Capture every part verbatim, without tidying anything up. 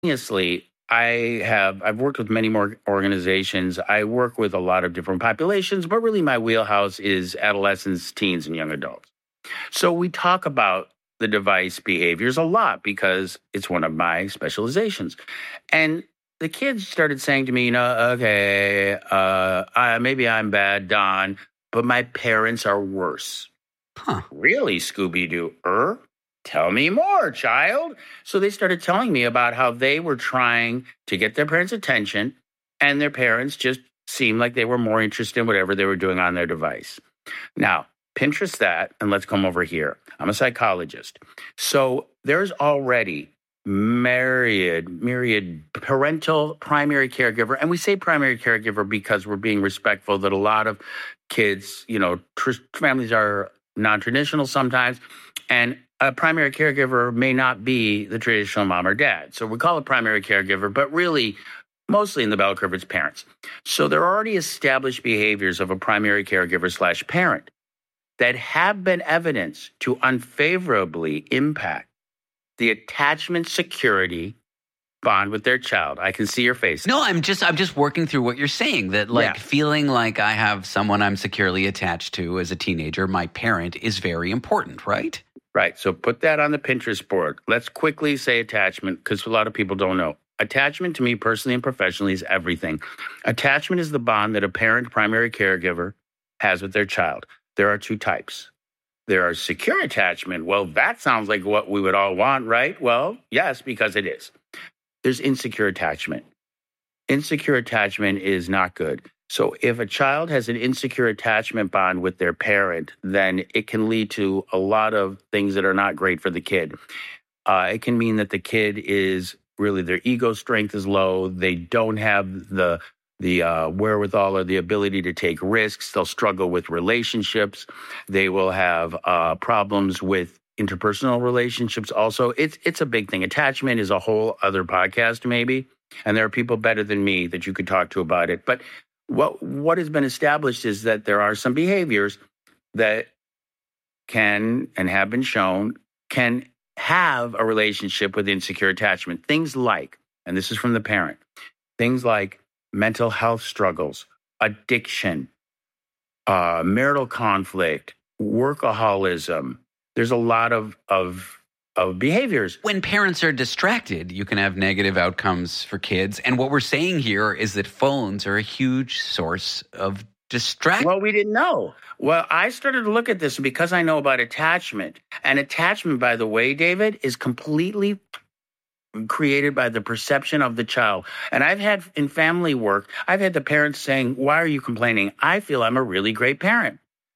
Obviously, I have I've worked with many more organizations. I work with a lot of different populations, but really my wheelhouse is adolescents, teens, and young adults. So we talk about the device behaviors a lot because it's one of my specializations. And the kids started saying to me, you know, okay, uh, uh, maybe I'm bad, Don, but my parents are worse. Huh. Really, Scooby Doo? Er? Tell me more, child. So they started telling me about how they were trying to get their parents' attention, and their parents just seemed like they were more interested in whatever they were doing on their device. Now, Pinterest that, and let's come over here. I'm a psychologist. So there's already myriad, myriad parental primary caregiver. And we say primary caregiver because we're being respectful that a lot of kids, you know, tr- families are non-traditional sometimes. And a primary caregiver may not be the traditional mom or dad. So we call it primary caregiver, but really, mostly in the bell curve, it's parents. So there are already established behaviors of a primary caregiver slash parent that have been evidenced to unfavorably impact the attachment security bond with their child. I can see your face. No, I'm just I'm just working through what you're saying, that like Yeah. feeling like I have someone I'm securely attached to as a teenager, my parent, is very important, right? Right. So put that on the Pinterest board. Let's quickly say attachment because a lot of people don't know. Attachment to me personally and professionally is everything. Attachment is the bond that a parent, primary caregiver has with their child. There are two types. There are secure attachment. Well, that sounds like what we would all want, right? Well, yes, because it is. There's insecure attachment. Insecure attachment is not good. So if a child has an insecure attachment bond with their parent, then it can lead to a lot of things that are not great for the kid. Uh, it can mean that the kid is really, their ego strength is low. They don't have the the uh, wherewithal or the ability to take risks. They'll struggle with relationships. They will have uh, problems with interpersonal relationships. Also, it's it's a big thing. Attachment is a whole other podcast, maybe. And there are people better than me that you could talk to about it. But what what has been established is that there are some behaviors that can and have been shown can have a relationship with insecure attachment. Things like, and this is from the parent, things like mental health struggles, addiction, uh, marital conflict, workaholism. There's a lot of, of of behaviors. When parents are distracted, you can have negative outcomes for kids. And what we're saying here is that phones are a huge source of distraction. Well, we didn't know. Well, I started to look at this because I know about attachment. And attachment, by the way, David, is completely created by the perception of the child. And I've had in family work, I've had the parents saying, why are you complaining? I feel I'm a really great parent.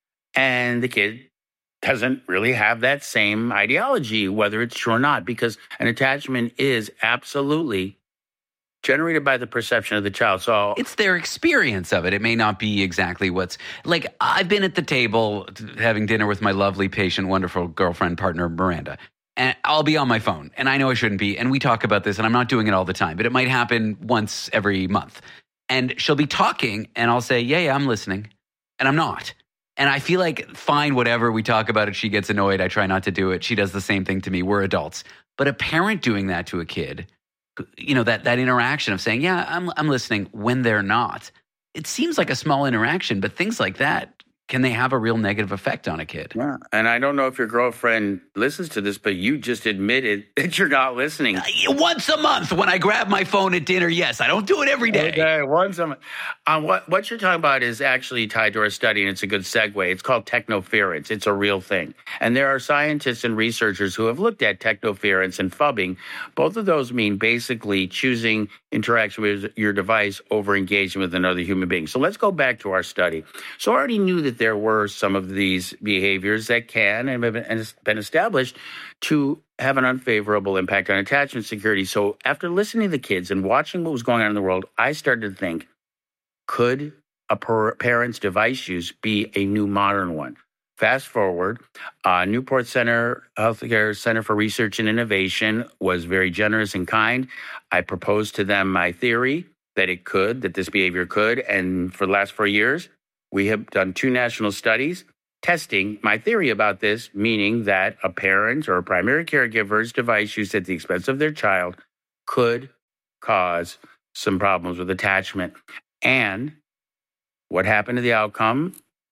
And the kid doesn't really have that same ideology, whether it's true or not, because an attachment is absolutely generated by the perception of the child. So it's their experience of it. It may not be exactly what's like. I've been at the table having dinner with my lovely, patient, wonderful girlfriend, partner, Miranda, and I'll be on my phone, and I know I shouldn't be. And we talk about this, and I'm not doing it all the time, but it might happen once every month. And she'll be talking, and I'll say, yeah, yeah, I'm listening. And I'm not. And I feel like, fine, whatever, we talk about it, she gets annoyed, I try not to do it, she does the same thing to me, we're adults. But a parent doing that to a kid, you know, that that interaction of saying, yeah, I'm I'm listening, when they're not, it seems like a small interaction, but things like that, can they have a real negative effect on a kid? Yeah. And I don't know if your girlfriend listens to this, but you just admitted that you're not listening. Uh, once a month when I grab my phone at dinner, yes. I don't do it every day. Okay, once a month. Um, what, what you're talking about is actually tied to our study, and it's a good segue. It's called technoference. It's a real thing. And there are scientists and researchers who have looked at technoference and phubbing. Both of those mean basically choosing interaction with your device over engaging with another human being. So let's go back to our study. So I already knew that there were some of these behaviors that can and have been established to have an unfavorable impact on attachment security. So after listening to the kids and watching what was going on in the world, I started to think, could a parent's device use be a new modern one? Fast forward, uh, Newport Center Healthcare Center for Research and Innovation was very generous and kind. I proposed to them my theory that it could, that this behavior could. And for the last four years, we have done two national studies testing my theory about this, meaning that a parent or a primary caregiver's device use at the expense of their child could cause some problems with attachment. And what happened to the outcome?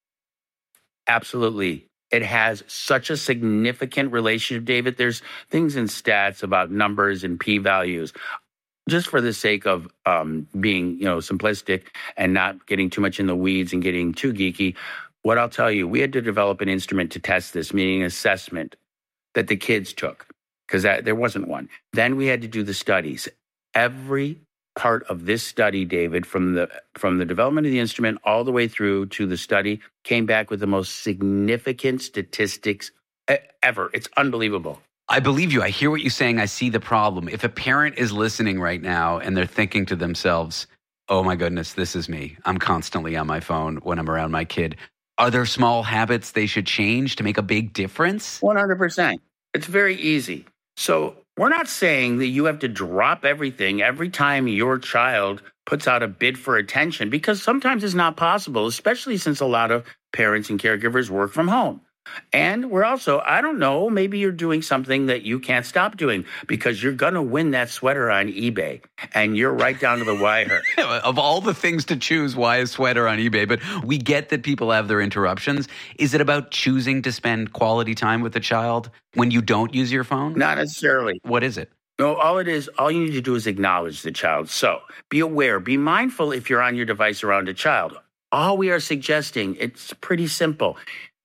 Absolutely. It has such a significant relationship, David. There's things in stats about numbers and p-values. Just for the sake of um, being, you know, simplistic and not getting too much in the weeds and getting too geeky, what I'll tell you, we had to develop an instrument to test this, meaning an assessment that the kids took, because there wasn't one. Then we had to do the studies. Every part of this study, David, from the from the development of the instrument all the way through to the study, came back with the most significant statistics ever. It's unbelievable. I believe you. I hear what you're saying. I see the problem. If a parent is listening right now and they're thinking to themselves, oh my goodness, this is me. I'm constantly on my phone when I'm around my kid. Are there small habits they should change to make a big difference? one hundred percent. It's very easy. So we're not saying that you have to drop everything every time your child puts out a bid for attention, because sometimes it's not possible, especially since a lot of parents and caregivers work from home. And we're also, I don't know, maybe you're doing something that you can't stop doing because you're going to win that sweater on eBay and you're right down to the wire. Of all the things to choose, why a sweater on eBay? But we get that people have their interruptions. Is it about choosing to spend quality time with the child when you don't use your phone? Not necessarily. What is it? No, all it is, all you need to do is acknowledge the child. So be aware, be mindful if you're on your device around a child. All we are suggesting, it's pretty simple.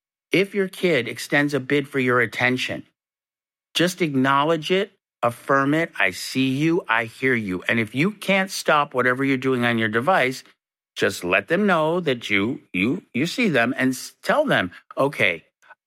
If your kid extends a bid for your attention, just acknowledge it, affirm it. I see you, I hear you. And if you can't stop whatever you're doing on your device, just let them know that you you you see them and tell them, okay,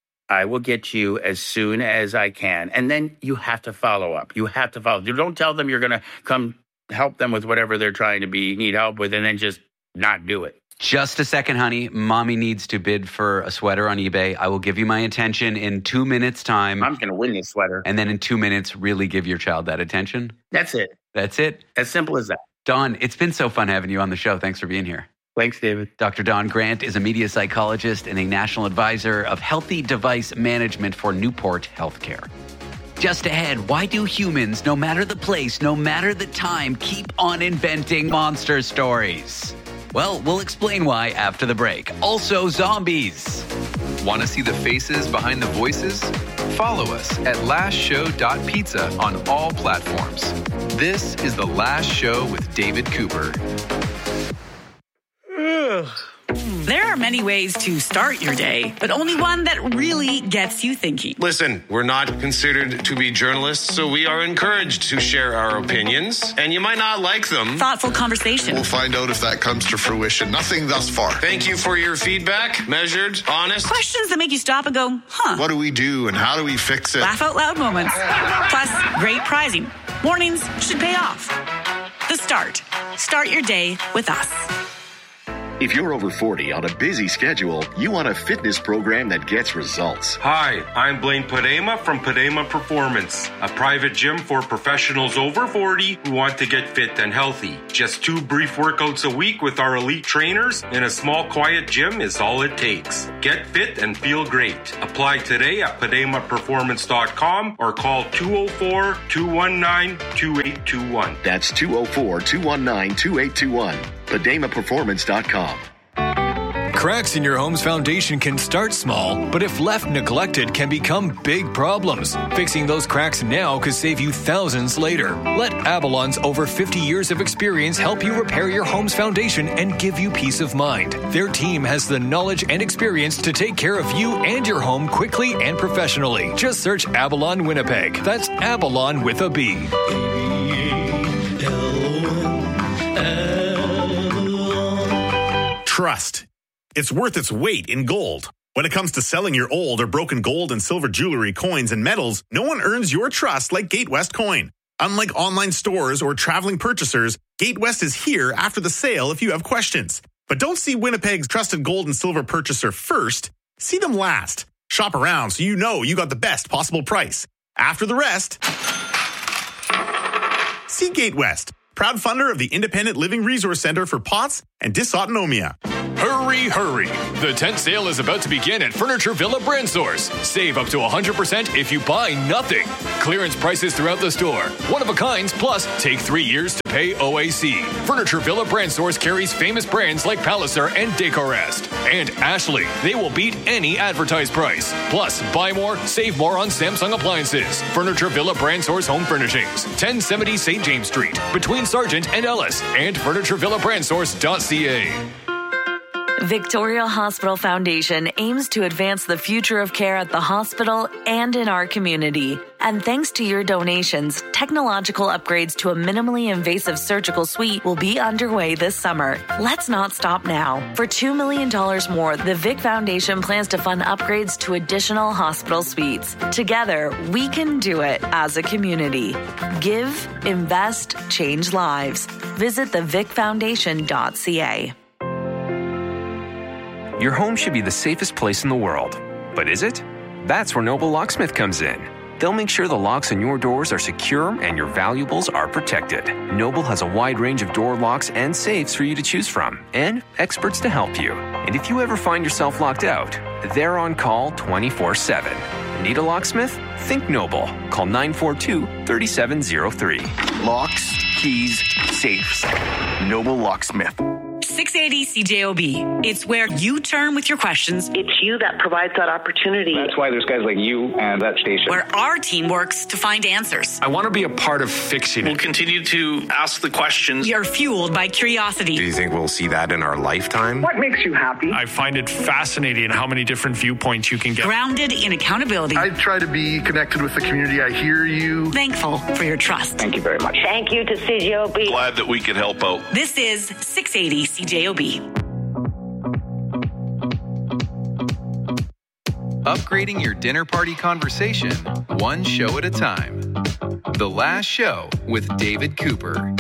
I will get you as soon as I can. And then you have to follow up. You have to follow. You don't tell them you're going to come help them with whatever they're trying to be need help with and then just not do it. Just a second, honey. Mommy needs to bid for a sweater on eBay. I will give you my attention in two minutes' time. I'm going to win this sweater. And then in two minutes, really give your child that attention. That's it. That's it. As simple as that. Dawn, it's been so fun having you on the show. Thanks for being here. Thanks, David. Doctor Dawn Grant is a media psychologist and a national advisor of healthy device management for Newport Healthcare. Just ahead, why do humans, no matter the place, no matter the time, keep on inventing monster stories? Well, we'll explain why after the break. Also, zombies. Want to see the faces behind the voices? Follow us at last show dot pizza on all platforms. This is The Last Show with David Cooper. There are many ways to start your day, but only one that really gets you thinking. Listen, we're not considered to be journalists, so we are encouraged to share our opinions, and you might not like them. Thoughtful conversation. We'll find out if that comes to fruition. Nothing thus far. Thank you for your feedback. Measured, honest. Questions that make you stop and go, huh? What do we do and how do we fix it? Laugh out loud moments. Plus, great prizing. Mornings should pay off. The Start. Start your day with us. If you're over forty on a busy schedule, you want a fitness program that gets results. Hi, I'm Blaine Padema from Padema Performance, a private gym for professionals over forty who want to get fit and healthy. Just two brief workouts a week with our elite trainers in a small, quiet gym is all it takes. Get fit and feel great. Apply today at padema performance dot com or call two oh four, two one nine, two eight two one. That's two oh four, two one nine, two eight two one. padema performance dot com. Cracks in your home's foundation can start small, but if left neglected can become big problems. Fixing those cracks now could save you thousands later. Let Avalon's over fifty years of experience help you repair your home's foundation and give you peace of mind. Their team has the knowledge and experience to take care of you and your home quickly and professionally. Just search Avalon Winnipeg. That's Avalon with a B. Trust. It's worth its weight in gold. When it comes to selling your old or broken gold and silver jewelry, coins, and metals, no one earns your trust like Gatewest Coin. Unlike online stores or traveling purchasers, Gatewest is here after the sale if you have questions. But don't see Winnipeg's trusted gold and silver purchaser first. See them last. Shop around so you know you got the best possible price. After the rest, see Gatewest, proud funder of the Independent Living Resource Center for P O T S and Dysautonomia. Hurry, hurry! The tent sale is about to begin at Furniture Villa Brand Source. Save up to one hundred percent if you buy nothing. Clearance prices throughout the store. One of a kinds, plus take three years to pay O A C. Furniture Villa Brand Source carries famous brands like Palliser and Decorest. And Ashley. They will beat any advertised price. Plus, buy more, save more on Samsung appliances. Furniture Villa Brand Source Home Furnishings. ten seventy Saint James Street, between Sargent and Ellis. And furniture villa brand source dot c a. Victoria Hospital Foundation aims to advance the future of care at the hospital and in our community. And thanks to your donations, technological upgrades to a minimally invasive surgical suite will be underway this summer. Let's not stop now. For two million dollars more, the Vic Foundation plans to fund upgrades to additional hospital suites. Together, we can do it as a community. Give, invest, change lives. Visit the vic foundation dot c a. Your home should be the safest place in the world. But is it? That's where Noble Locksmith comes in. They'll make sure the locks on your doors are secure and your valuables are protected. Noble has a wide range of door locks and safes for you to choose from, and experts to help you. And if you ever find yourself locked out, they're on call twenty-four seven. Need a locksmith? Think Noble. Call nine four two, three seven zero three. Locks, keys, safes. Noble Locksmith. six eighty C J O B. It's where you turn with your questions. It's you that provides that opportunity. That's why there's guys like you and that station. Where our team works to find answers. I want to be a part of fixing it. We'll continue to ask the questions. You're fueled by curiosity. Do you think we'll see that in our lifetime? What makes you happy? I find it fascinating how many different viewpoints you can get. Grounded in accountability. I try to be connected with the community. I hear you. Thankful for your trust. Thank you very much. Thank you to C J O B. Glad that we could help out. This is six eighty C J O B. Upgrading your dinner party conversation, one show at a time. The Last Show with David Cooper.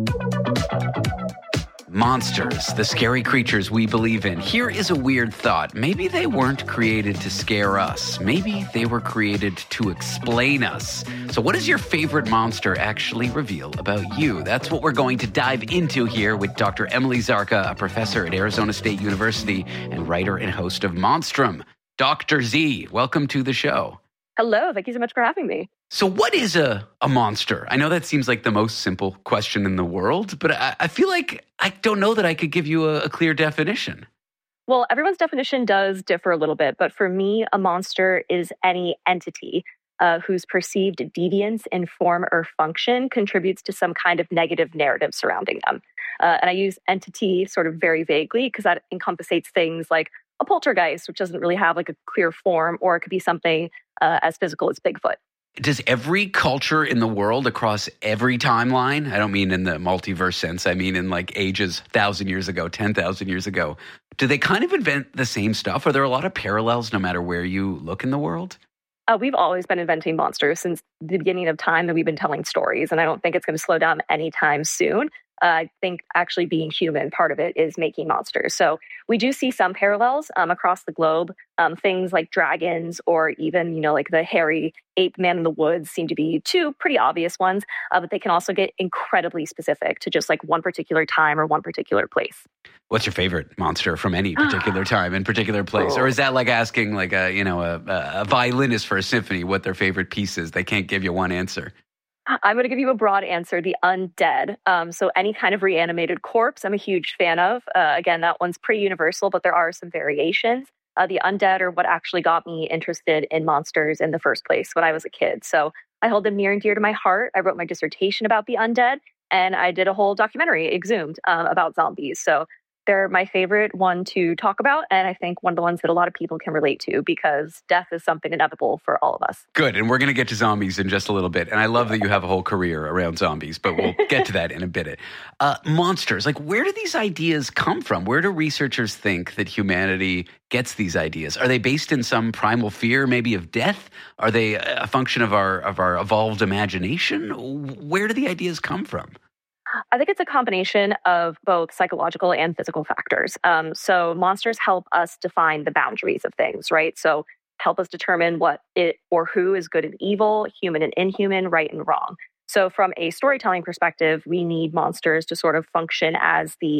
Monsters, the scary creatures we believe in. Here is a weird thought. Maybe they weren't created to scare us. Maybe they were created to explain us. So what does your favorite monster actually reveal about you? That's what we're going to dive into here with Doctor Emily Zarka, a professor at Arizona State University and writer and host of Monstrum. Doctor Z, welcome to the show. Hello, thank you so much for having me. So what is a, a monster? I know that seems like the most simple question in the world, but I, I feel like I don't know that I could give you a, a clear definition. Well, everyone's definition does differ a little bit, but for me, a monster is any entity uh, whose perceived deviance in form or function contributes to some kind of negative narrative surrounding them. Uh, and I use entity sort of very vaguely because that encompasses things like a poltergeist, which doesn't really have like a clear form, or it could be something uh, as physical as Bigfoot. Does every culture in the world across every timeline, I don't mean in the multiverse sense, I mean in like ages, one thousand years ago, ten thousand years ago, do they kind of invent the same stuff? Are there a lot of parallels no matter where you look in the world? Uh, we've always been inventing monsters since the beginning of time that we've been telling stories, and I don't think it's going to slow down anytime soon. Uh, I think actually being human, part of it is making monsters. So we do see some parallels um, across the globe. Um, things like dragons or even, you know, like the hairy ape man in the woods seem to be two pretty obvious ones, uh, but they can also get incredibly specific to just like one particular time or one particular place. What's your favorite monster from any particular time and particular place? Or is that like asking like a, you know, a, a violinist for a symphony what their favorite piece is? They can't give you one answer. I'm going to give you a broad answer, the undead. Um, so any kind of reanimated corpse, I'm a huge fan of. Uh, again, that one's pretty universal, but there are some variations. Uh, the undead are what actually got me interested in monsters in the first place when I was a kid. So I hold them near and dear to my heart. I wrote my dissertation about the undead, and I did a whole documentary, Exhumed, um, about zombies. So they're my favorite one to talk about, and I think one of the ones that a lot of people can relate to because death is something inevitable for all of us. Good, and we're going to get to zombies in just a little bit, and I love that you have a whole career around zombies, but we'll get to that in a bit. Uh, monsters, like where do these ideas come from? Where do researchers think that humanity gets these ideas? Are they based in some primal fear, maybe of death? Are they a function of our of our evolved imagination? Where do the ideas come from? I think it's a combination of both psychological and physical factors. Um, so monsters help us define the boundaries of things, right? So help us determine what it or who is good and evil, human and inhuman, right and wrong. So from a storytelling perspective, we need monsters to sort of function as the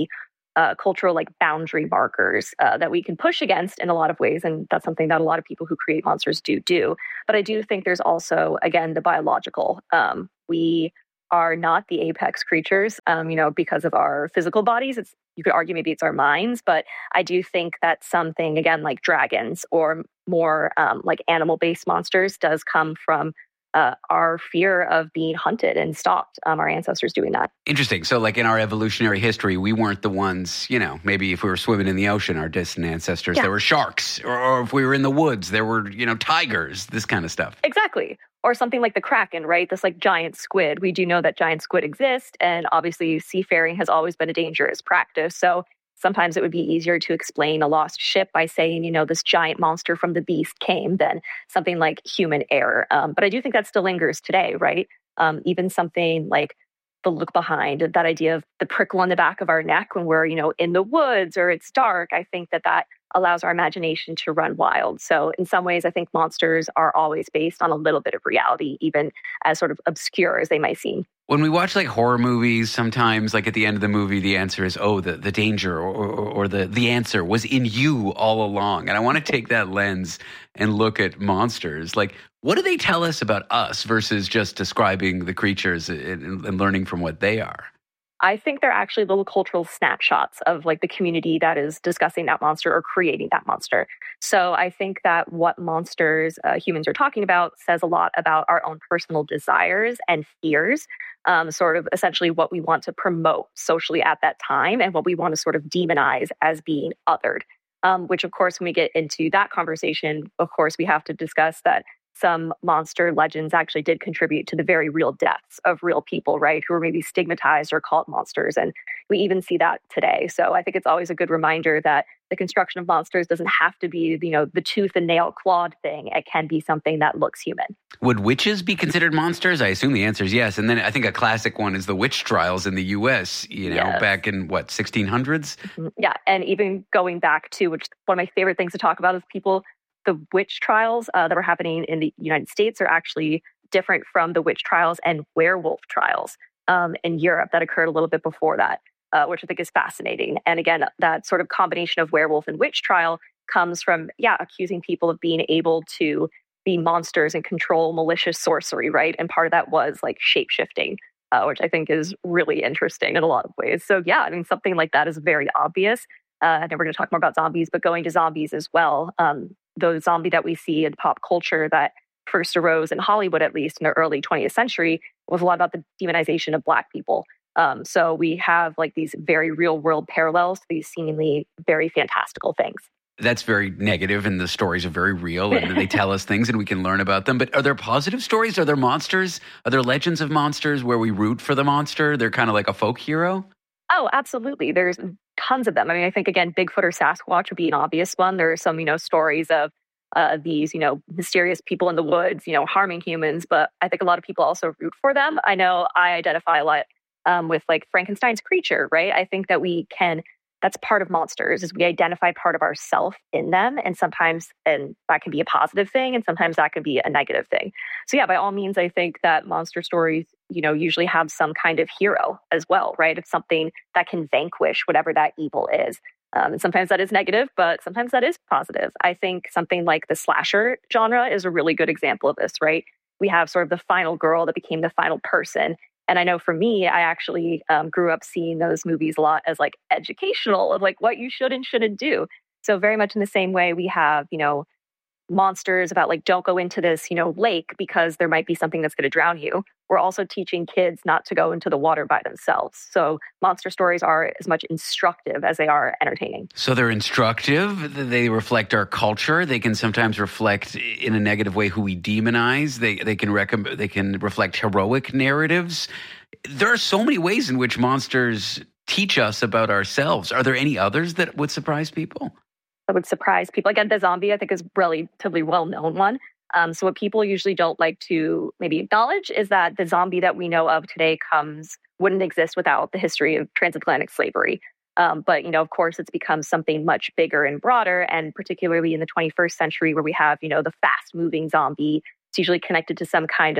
uh, cultural like boundary markers uh, that we can push against in a lot of ways. And that's something that a lot of people who create monsters do do. But I do think there's also, again, the biological. Um, we are not the apex creatures, um, you know, because of our physical bodies. It's, you could argue maybe it's our minds, but I do think that something, again, like dragons or more um, like animal-based monsters does come from uh, our fear of being hunted and stalked, um, our ancestors doing that. Interesting. So like in our evolutionary history, we weren't the ones, you know, maybe if we were swimming in the ocean, our distant ancestors, Yeah. there were sharks. Or, or if we were in the woods, there were, you know, tigers, this kind of stuff. Exactly. Or something like the Kraken, right? This like giant squid. We do know that giant squid exist. And obviously seafaring has always been a dangerous practice. So sometimes it would be easier to explain a lost ship by saying, you know, this giant monster from the beast came than something like human error. Um, but I do think that still lingers today, right? Um, even something like the look behind, that idea of the prickle on the back of our neck when we're, you know, in the woods or it's dark. I think that that allows our imagination to run wild. So in some ways, I think monsters are always based on a little bit of reality, even as sort of obscure as they might seem. When we watch like horror movies, sometimes like at the end of the movie, the answer is, oh, the, the danger or, or, or the, the answer was in you all along. And I want to take that lens and look at monsters. Like, what do they tell us about us versus just describing the creatures and, and learning from what they are? I think they're actually little cultural snapshots of like the community that is discussing that monster or creating that monster. So I think that what monsters uh, humans are talking about says a lot about our own personal desires and fears, um, sort of essentially what we want to promote socially at that time and what we want to sort of demonize as being othered. Um, which, of course, when we get into that conversation, of course, we have to discuss that some monster legends actually did contribute to the very real deaths of real people, right, who were maybe stigmatized or called monsters. And we even see that today. So I think it's always a good reminder that the construction of monsters doesn't have to be, you know, the tooth and nail clawed thing. It can be something that looks human. Would witches be considered monsters? I assume the answer is yes. And then I think a classic one is the witch trials in the U S, you know, Yes. back in, what, sixteen hundreds? Yeah. And even going back to, which one of my favorite things to talk about is people, the witch trials uh, that were happening in the United States are actually different from the witch trials and werewolf trials um, in Europe that occurred a little bit before that, uh, which I think is fascinating. And again, that sort of combination of werewolf and witch trial comes from, yeah, accusing people of being able to be monsters and control malicious sorcery, right? And part of that was like shape-shifting, uh, which I think is really interesting in a lot of ways. So yeah, I mean, something like that is very obvious. Uh, and then we're going to talk more about zombies, but going to zombies as well. Um, the zombie that we see in pop culture that first arose in Hollywood, at least in the early twentieth century, was a lot about the demonization of Black people. Um, so we have like these very real world parallels to these seemingly very fantastical things. That's very negative, and the stories are very real, and they tell us things and we can learn about them. But are there positive stories? Are there monsters? Are there legends of monsters where we root for the monster? They're kind of like a folk hero? Oh, absolutely. There's tons of them. I mean, I think, again, Bigfoot or Sasquatch would be an obvious one. There are some, you know, stories of uh, these, you know, mysterious people in the woods, you know, harming humans. But I think a lot of people also root for them. I know I identify a lot um, with like Frankenstein's creature, right? I think that we can, that's part of monsters, is we identify part of ourself in them. And sometimes, and that can be a positive thing, and sometimes that can be a negative thing. So yeah, by all means, I think that monster stories, you know, usually have some kind of hero as well, right? It's something that can vanquish whatever that evil is. Um, and sometimes that is negative, but sometimes that is positive. I think something like the slasher genre is a really good example of this, right? We have sort of the final girl that became the final person. And I know for me, I actually um, grew up seeing those movies a lot as like educational of like what you should and shouldn't do. So very much in the same way we have, you know, monsters about like, don't go into this, you know, lake because there might be something that's going to drown you. We're also teaching kids not to go into the water by themselves. So monster stories are as much instructive as they are entertaining. So they're instructive. They reflect our culture. They can sometimes reflect in a negative way who we demonize. They they can rec- they can reflect heroic narratives. There are so many ways in which monsters teach us about ourselves. Are there any others that would surprise people? That would surprise people. Again, the zombie, I think, is a relatively well-known one. Um, so what people usually don't like to maybe acknowledge is that the zombie that we know of today comes wouldn't exist without the history of transatlantic slavery. Um, but, you know, of course, it's become something much bigger and broader, and particularly in the twenty-first century where we have, you know, the fast-moving zombie. It's usually connected to some kind of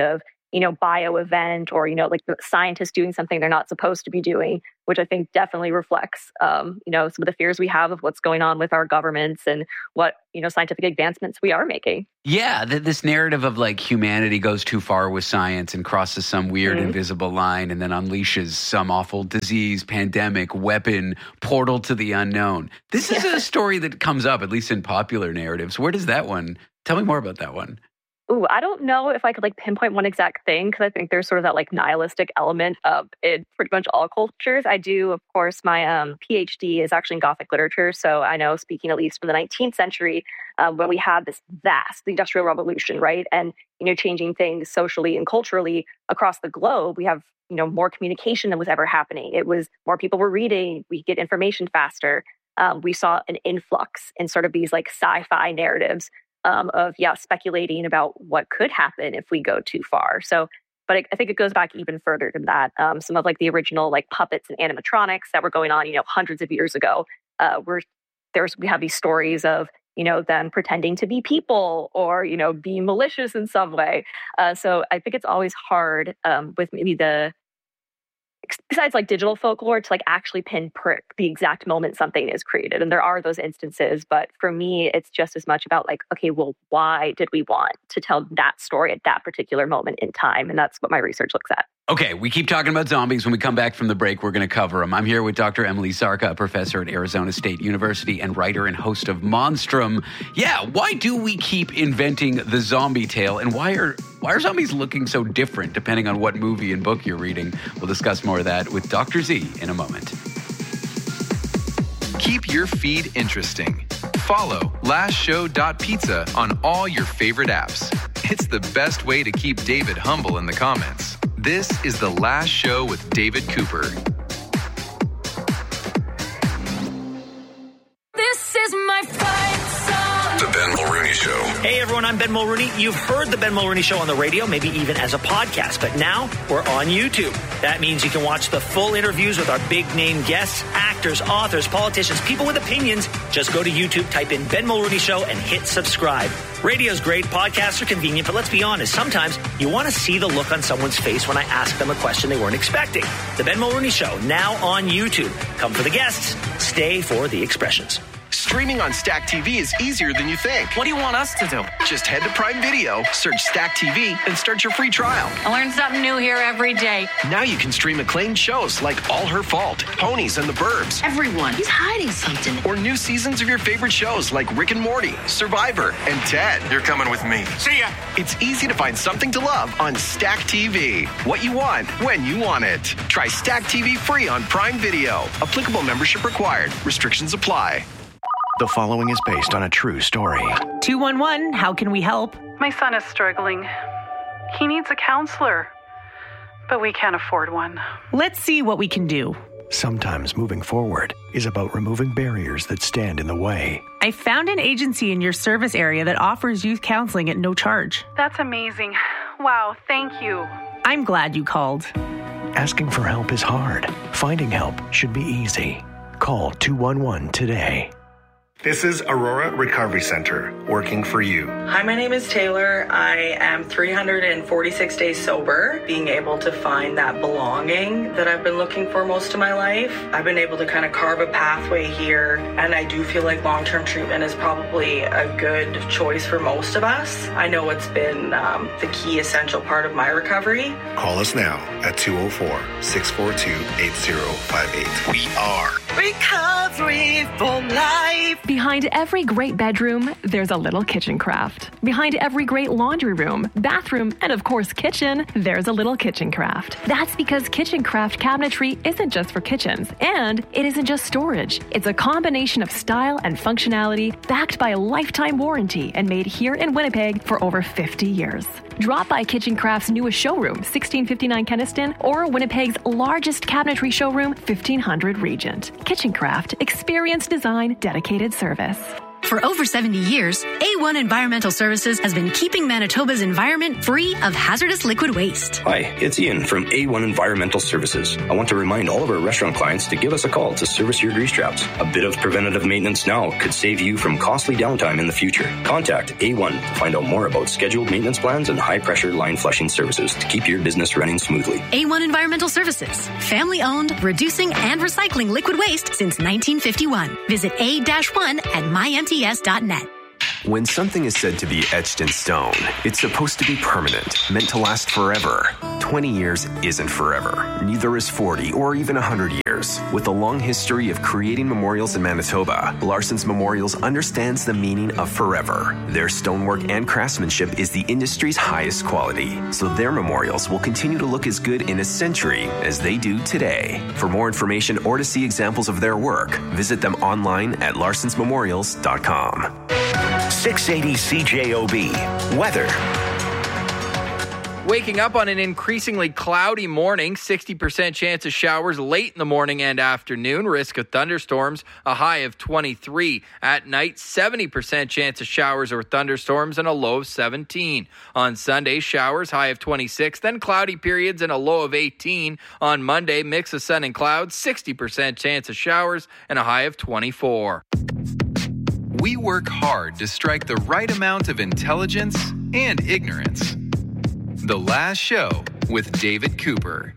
you know, bio event or, you know, like the scientists doing something they're not supposed to be doing, which I think definitely reflects, um, you know, some of the fears we have of what's going on with our governments and what, you know, scientific advancements we are making. Yeah, th- this narrative of like humanity goes too far with science and crosses some weird mm-hmm. invisible line and then unleashes some awful disease, pandemic, weapon, portal to the unknown. This is yeah. a story that comes up, at least in popular narratives. Where does that one, tell me more about that one. Ooh, I don't know if I could like pinpoint one exact thing because I think there's sort of that like nihilistic element of in pretty much all cultures. I do, of course, my um, PhD is actually in Gothic literature. So I know, speaking at least from the nineteenth century, uh, when we had this vast Industrial Revolution, right? And, you know, changing things socially and culturally across the globe, we have, you know, more communication than was ever happening. It was more people were reading, we get information faster. Um, we saw an influx in sort of these like sci-fi narratives Um, of, yeah, speculating about what could happen if we go too far. So, but I, I think it goes back even further than that. Um, some of like the original like puppets and animatronics that were going on, you know, hundreds of years ago, uh, were there's, we have these stories of, you know, them pretending to be people or, you know, being malicious in some way. Uh, so I think it's always hard um, with maybe the, besides like digital folklore, to like actually pinprick the exact moment something is created. And there are those instances, but for me, it's just as much about like, okay, well, why did we want to tell that story at that particular moment in time? And that's what my research looks at. Okay, we keep talking about zombies. When we come back from the break, we're going to cover them. I'm here with Doctor Emily Sarka, a professor at Arizona State University and writer and host of Monstrum. Yeah, why do we keep inventing the zombie tale? And why are why are zombies looking so different depending on what movie and book you're reading? We'll discuss more of that with Doctor Z in a moment. Keep your feed interesting. Follow last show dot pizza on all your favorite apps. It's the best way to keep David humble in the comments. This is The Last Show with David Cooper. This is my fight song. The Ben Mulrooney Show. Hey everyone, I'm Ben Mulrooney. You've heard The Ben Mulrooney Show on the radio, maybe even as a podcast, but now we're on YouTube. That means you can watch the full interviews with our big name guests, actors, authors, politicians, people with opinions. Just go to YouTube, type in Ben Mulrooney Show and hit subscribe. Radio's great, podcasts are convenient, but let's be honest, sometimes you want to see the look on someone's face when I ask them a question they weren't expecting. The Ben Mulrooney Show, now on YouTube. Come for the guests, stay for the expressions. Streaming on Stack T V is easier than you think. What do you want us to do? Just head to Prime Video, search Stack T V, and start your free trial. I learn something new here every day. Now you can stream acclaimed shows like All Her Fault, Ponies and the Burbs. Everyone, he's hiding something. Or new seasons of your favorite shows like Rick and Morty, Survivor, and Ted. You're coming with me. See ya. It's easy to find something to love on Stack T V. What you want, when you want it. Try Stack T V free on Prime Video. Applicable membership required. Restrictions apply. The following is based on a true story. two one one, how can we help? My son is struggling. He needs a counselor, but we can't afford one. Let's see what we can do. Sometimes moving forward is about removing barriers that stand in the way. I found an agency in your service area that offers youth counseling at no charge. That's amazing. Wow, thank you. I'm glad you called. Asking for help is hard. Finding help should be easy. Call two one one today. This is Aurora Recovery Center, working for you. Hi, my name is Taylor. I am three hundred forty-six days sober, being able to find that belonging that I've been looking for most of my life. I've been able to kind of carve a pathway here, and I do feel like long-term treatment is probably a good choice for most of us. I know it's been um, the key essential part of my recovery. Call us now at two oh four, six four two, eight oh five eight. We are Recovery for Life. Behind every great bedroom, there's a little kitchen craft. Behind every great laundry room, bathroom, and of course kitchen, there's a little kitchen craft. That's because kitchen craft cabinetry isn't just for kitchens, and it isn't just storage. It's a combination of style and functionality backed by a lifetime warranty and made here in Winnipeg for over fifty years. Drop by Kitchen Craft's newest showroom, sixteen fifty-nine Kenniston, or Winnipeg's largest cabinetry showroom, fifteen hundred Regent. Kitchen Craft, experience design, dedicated service. For over seventy years, A one Environmental Services has been keeping Manitoba's environment free of hazardous liquid waste. Hi, it's Ian from A one Environmental Services. I want to remind all of our restaurant clients to give us a call to service your grease traps. A bit of preventative maintenance now could save you from costly downtime in the future. Contact A one to find out more about scheduled maintenance plans and high-pressure line flushing services to keep your business running smoothly. A one Environmental Services, family-owned, reducing and recycling liquid waste since nineteen fifty-one. Visit A one at my m t s dot net. When something is said to be etched in stone, it's supposed to be permanent, meant to last forever. twenty years isn't forever. Neither is forty or even one hundred years. With a long history of creating memorials in Manitoba, Larson's Memorials understands the meaning of forever. Their stonework and craftsmanship is the industry's highest quality, so their memorials will continue to look as good in a century as they do today. For more information or to see examples of their work, visit them online at larsons memorials dot com. six eighty C J O B. Weather. Waking up on an increasingly cloudy morning, sixty percent chance of showers late in the morning and afternoon, risk of thunderstorms, a high of twenty-three. At night, seventy percent chance of showers or thunderstorms and a low of seventeen. On Sunday, showers, high of twenty-six, then cloudy periods and a low of eighteen. On Monday, mix of sun and clouds, sixty percent chance of showers and a high of twenty-four. We work hard to strike the right amount of intelligence and ignorance. The Last Show with David Cooper.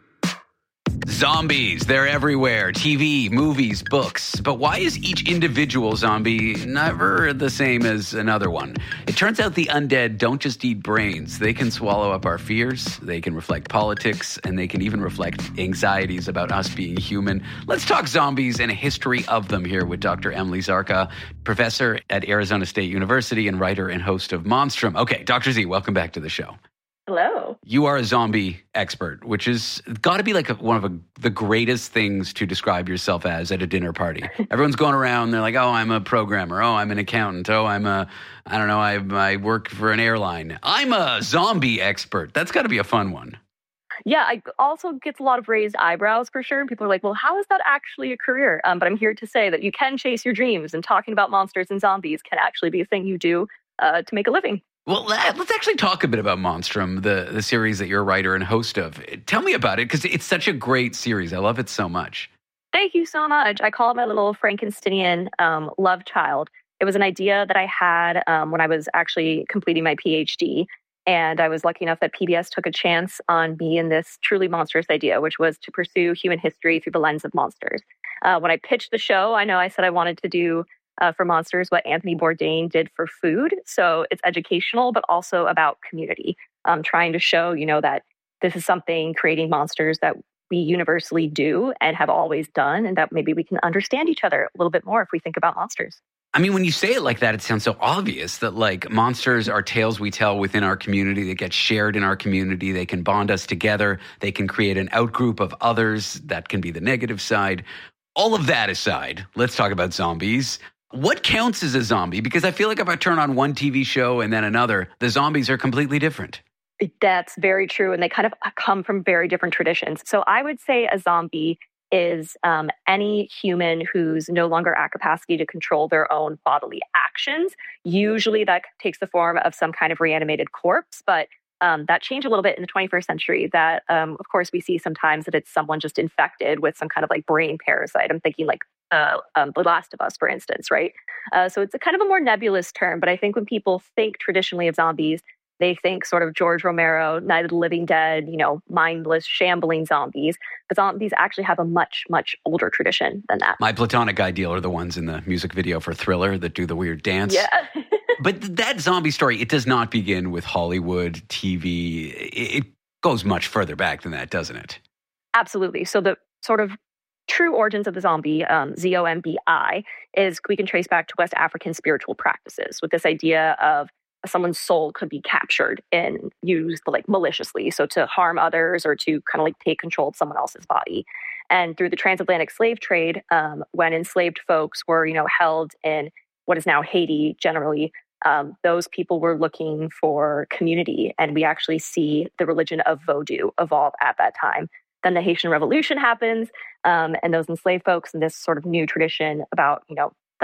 Zombies, they're everywhere. T V, movies, books. But why is each individual zombie never the same as another one? It turns out the undead don't just eat brains. They can swallow up our fears, they can reflect politics, and they can even reflect anxieties about us being human. Let's talk zombies and a history of them here with Doctor Emily Zarka, professor at Arizona State University and writer and host of Monstrum. Okay, Doctor Z, welcome back to the show. Hello. You are a zombie expert, which is got to be like a, one of a, the greatest things to describe yourself as at a dinner party. Everyone's going around, they're like, oh, I'm a programmer. Oh, I'm an accountant. Oh, I'm a, I don't know, I, I work for an airline. I'm a zombie expert. That's got to be a fun one. Yeah, I also gets a lot of raised eyebrows for sure. People are like, well, how is that actually a career? Um, but I'm here to say that you can chase your dreams, and talking about monsters and zombies can actually be a thing you do uh, to make a living. Well, let's actually talk a bit about Monstrum, the, the series that you're a writer and host of. Tell me about it, because it's such a great series. I love it so much. Thank you so much. I call it my little Frankensteinian um, love child. It was an idea that I had um, when I was actually completing my PhD. And I was lucky enough that P B S took a chance on me in this truly monstrous idea, which was to pursue human history through the lens of monsters. Uh, when I pitched the show, I know I said I wanted to do Uh, for monsters what Anthony Bourdain did for food. So it's educational, but also about community. Um, trying to show, you know, that this is something, creating monsters, that we universally do and have always done, and that maybe we can understand each other a little bit more if we think about monsters. I mean, when you say it like that, it sounds so obvious that, like, monsters are tales we tell within our community that get shared in our community. They can bond us together. They can create an outgroup of others. That can be the negative side. All of that aside, let's talk about zombies. What counts as a zombie? Because I feel like if I turn on one T V show and then another, the zombies are completely different. That's very true. And they kind of come from very different traditions. So I would say a zombie is um, any human who's no longer at capacity to control their own bodily actions. Usually that takes the form of some kind of reanimated corpse, but um, that changed a little bit in the twenty-first century. That, um, of course, we see sometimes that it's someone just infected with some kind of like brain parasite. I'm thinking like Uh, um, The Last of Us, for instance, right? Uh, so it's a kind of a more nebulous term, but I think when people think traditionally of zombies, they think sort of George Romero, Night of the Living Dead, you know, mindless, shambling zombies. But zombies actually have a much, much older tradition than that. My platonic ideal are the ones in the music video for Thriller that do the weird dance. Yeah. But that zombie story, it does not begin with Hollywood, T V. It goes much further back than that, doesn't it? Absolutely. So the sort of true origins of the zombie, um, Z O M B I, is we can trace back to West African spiritual practices with this idea of someone's soul could be captured and used like maliciously, so to harm others or to kind of like take control of someone else's body. And through the transatlantic slave trade, um, when enslaved folks were, you know, held in what is now Haiti, generally, um, those people were looking for community, and we actually see the religion of Vodou evolve at that time. Then the Haitian Revolution happens, um, and those enslaved folks and this sort of new tradition about, you know,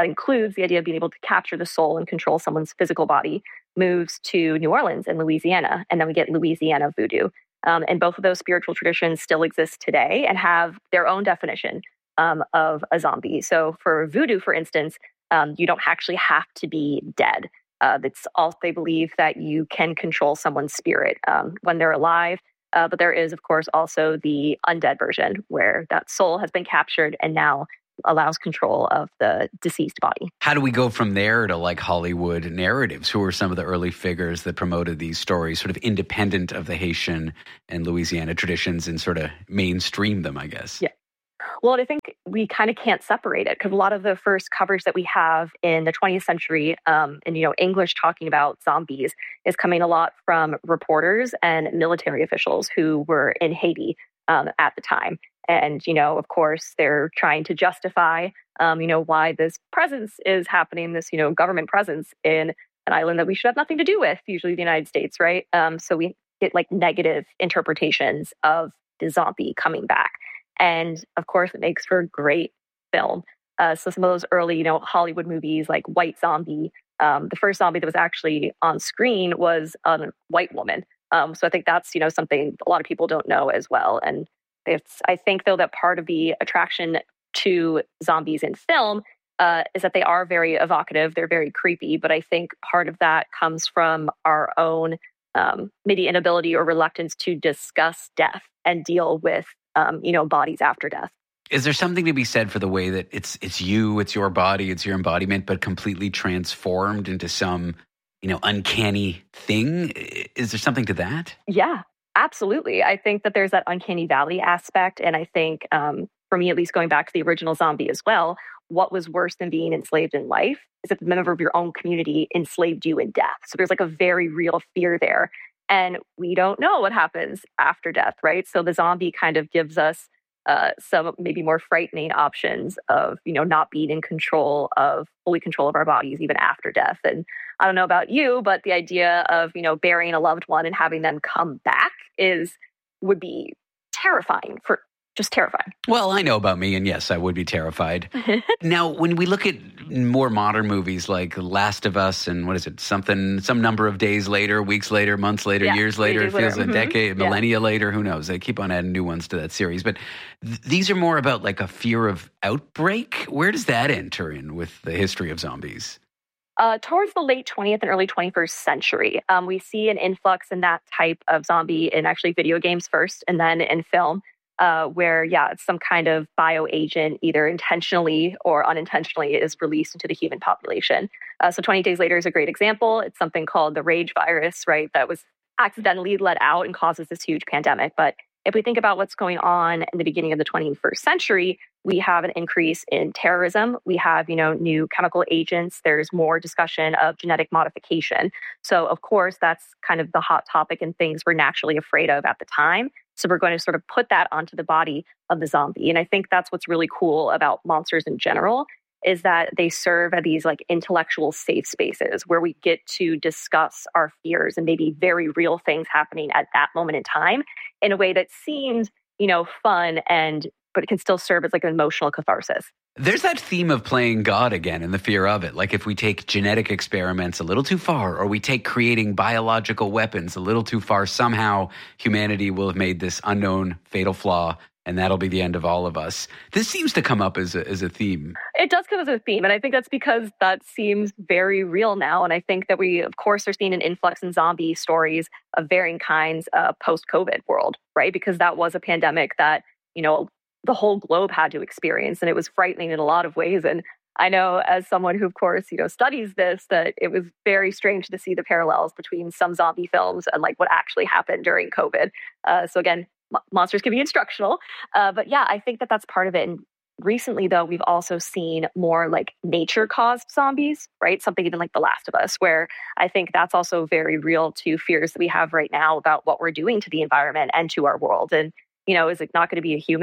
that includes the idea of being able to capture the soul and control someone's physical body, moves to New Orleans and Louisiana. And then we get Louisiana voodoo. Um, and both of those spiritual traditions still exist today and have their own definition um, of a zombie. So for voodoo, for instance, um, you don't actually have to be dead. Uh, that's all they believe, that you can control someone's spirit um, when they're alive. Uh, but there is, of course, also the undead version where that soul has been captured and now allows control of the deceased body. How do we go from there to like Hollywood narratives? Who are some of the early figures that promoted these stories, sort of independent of the Haitian and Louisiana traditions, and sort of mainstream them, I guess? Yeah. Well, I think we kind of can't separate it, because a lot of the first coverage that we have in the twentieth century, um, and, you know, English talking about zombies is coming a lot from reporters and military officials who were in Haiti um, at the time. And, you know, of course, they're trying to justify, um, you know, why this presence is happening, this, you know, government presence in an island that we should have nothing to do with, usually the United States, right? Um, so we get like negative interpretations of the zombie coming back. And of course, it makes for a great film. Uh, so some of those early, you know, Hollywood movies like White Zombie, um, the first zombie that was actually on screen was a white woman. Um, so I think that's, you know, something a lot of people don't know as well. And it's, I think, though, that part of the attraction to zombies in film uh, is that they are very evocative. They're very creepy. But I think part of that comes from our own um, maybe inability or reluctance to discuss death and deal with, um, you know, bodies after death. Is there something to be said for the way that it's it's you, it's your body, it's your embodiment, but completely transformed into some, you know, uncanny thing? Is there something to that? Yeah. Absolutely. I think that there's that uncanny valley aspect. And I think, um, for me, at least going back to the original zombie as well, what was worse than being enslaved in life is that the member of your own community enslaved you in death. So there's like a very real fear there. And we don't know what happens after death, right? So the zombie kind of gives us uh, some maybe more frightening options of, you know, not being in control of, fully control of our bodies even after death. And I don't know about you, but the idea of, you know, burying a loved one and having them come back is, would be terrifying, for just terrifying. Well, I know about me, and yes, I would be terrified. Now, when we look at more modern movies like Last of Us and what is it, something, some number of days later, weeks later, months later, yeah, years later, it feels later. a Mm-hmm. decade, yeah. millennia later, who knows? They keep on adding new ones to that series. But th- these are more about like a fear of outbreak. Where does that enter in with the history of zombies? Uh, towards the late twentieth and early twenty-first century, um, we see an influx in that type of zombie in actually video games first, and then in film, uh, where, yeah, it's some kind of bioagent, either intentionally or unintentionally, is released into the human population. Uh, so twenty Days Later is a great example. It's something called the rage virus, right, that was accidentally let out and causes this huge pandemic. But if we think about what's going on in the beginning of the twenty-first century, we have an increase in terrorism. We have, you know, new chemical agents. There's more discussion of genetic modification. So, of course, that's kind of the hot topic and things we're naturally afraid of at the time. So we're going to sort of put that onto the body of the zombie. And I think that's what's really cool about monsters in general, is that they serve as these like intellectual safe spaces where we get to discuss our fears and maybe very real things happening at that moment in time in a way that seems, you know, fun, and but it can still serve as like an emotional catharsis. There's that theme of playing God again and the fear of it. Like if we take genetic experiments a little too far, or we take creating biological weapons a little too far, somehow humanity will have made this unknown fatal flaw, and that'll be the end of all of us. This seems to come up as a, as a theme. It does come as a theme, and I think that's because that seems very real now. And I think that we, of course, are seeing an influx in zombie stories of varying kinds uh, post-COVID world, right? Because that was a pandemic that, you know, the whole globe had to experience, and it was frightening in a lot of ways. And I know, as someone who, of course, you know, studies this, that it was very strange to see the parallels between some zombie films and like what actually happened during COVID. Uh, so again, m- monsters can be instructional, uh, but yeah, I think that that's part of it. And recently, though, we've also seen more like nature-caused zombies, right? Something even like The Last of Us, where I think that's also very real to fears that we have right now about what we're doing to the environment and to our world. And, you know, is it not going to be a human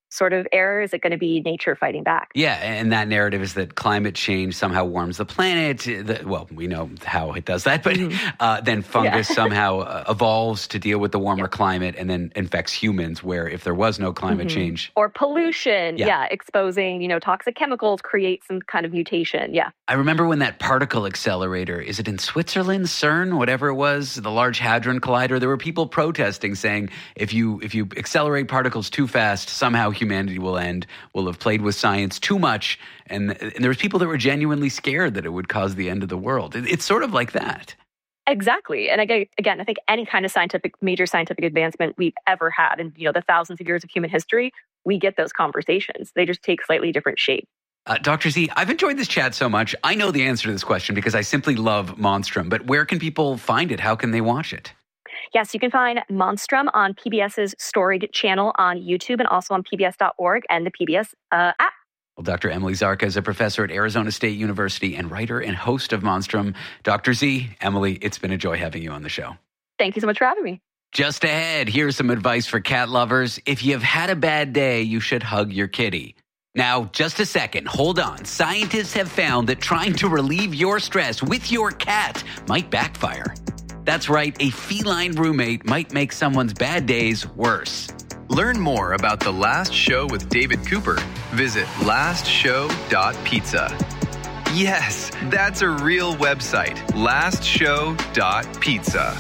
sort of era? Is it going to be nature fighting back? Yeah, and that narrative is that climate change somehow warms the planet. The, well, we know how it does that, but mm-hmm. uh, then fungus yeah. somehow uh, evolves to deal with the warmer yeah. climate and then infects humans, where if there was no climate mm-hmm. change. Or pollution, yeah. yeah, exposing, you know, toxic chemicals create some kind of mutation, yeah. I remember when that particle accelerator, is it in Switzerland, CERN, whatever it was, the Large Hadron Collider, there were people protesting saying if you if you accelerate particles too fast, somehow humanity will end. We'll have played with science too much. And, and there was people that were genuinely scared that it would cause the end of the world. It, it's sort of like that. Exactly. And again, again, I think any kind of scientific, major scientific advancement we've ever had in, you know, the thousands of years of human history, we get those conversations. They just take slightly different shape. Uh, Doctor Z, I've enjoyed this chat so much. I know the answer to this question because I simply love Monstrum. But where can people find it? How can they watch it? Yes, you can find Monstrum on PBS's Storied channel on YouTube and also on P B S dot org and the P B S uh, app. Well, Doctor Emily Zarka is a professor at Arizona State University and writer and host of Monstrum. Doctor Z, Emily, it's been a joy having you on the show. Thank you so much for having me. Just ahead, here's some advice for cat lovers. If you've had a bad day, you should hug your kitty. Now, just a second. Hold on. Scientists have found that trying to relieve your stress with your cat might backfire. That's right. A feline roommate might make someone's bad days worse. Learn more about The Last Show with David Cooper. Visit last show dot pizza. Yes, that's a real website. last show dot pizza.